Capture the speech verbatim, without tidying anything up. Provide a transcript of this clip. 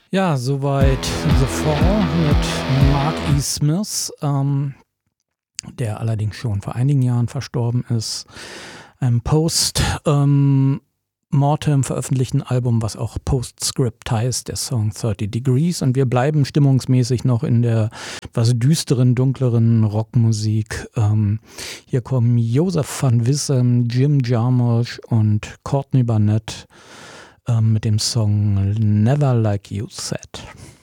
Ja, soweit The Fall mit Mark E. Smith, ähm, der allerdings schon vor einigen Jahren verstorben ist. Ein Post ähm, Mortem veröffentlichten Album, was auch Postscript heißt, der Song thirty Degrees. Und wir bleiben stimmungsmäßig noch in der etwas düsteren, dunkleren Rockmusik. Ähm, hier kommen Joseph van Wissem, Jim Jarmusch und Courtney Barnett ähm, mit dem Song Never Like You Said.